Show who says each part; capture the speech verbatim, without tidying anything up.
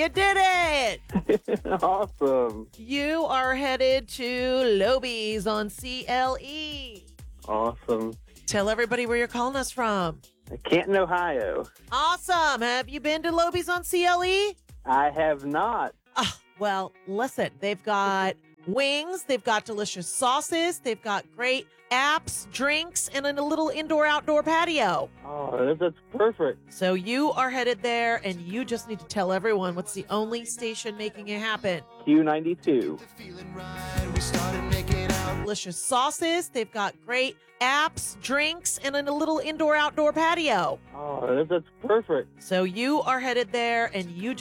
Speaker 1: You did it.
Speaker 2: Awesome.
Speaker 1: You are headed to Lobies on C L E.
Speaker 2: Awesome.
Speaker 1: Tell everybody where you're calling us from.
Speaker 2: Canton, Ohio.
Speaker 1: Awesome. Have you been to Lobies on C L E?
Speaker 2: I have not.
Speaker 1: Oh, well, listen, they've got wings, they've got delicious sauces, they've got great apps, drinks, and a little indoor-outdoor patio.
Speaker 2: Oh, that's, that's perfect.
Speaker 1: So you are headed there, and you just need to tell everyone what's the only station making it happen.
Speaker 2: Q ninety-two.
Speaker 1: Delicious sauces, they've got great apps, drinks, and a little indoor-outdoor patio.
Speaker 2: Oh, that's, that's perfect.
Speaker 1: So you are headed there, and you